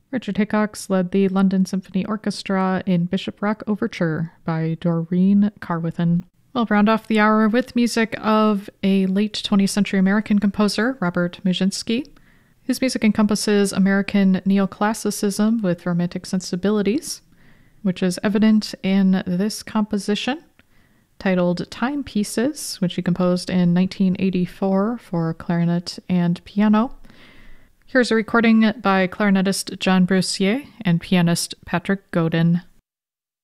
Richard Hickox led the London Symphony Orchestra in Bishop Rock Overture by Doreen Carwithen. We'll round off the hour with music of a late 20th century American composer, Robert Musinski, whose music encompasses American neoclassicism with romantic sensibilities, which is evident in this composition titled Timepieces, which he composed in 1984 for clarinet and piano. Here's a recording by clarinetist John Brussier and pianist Patrick Godin.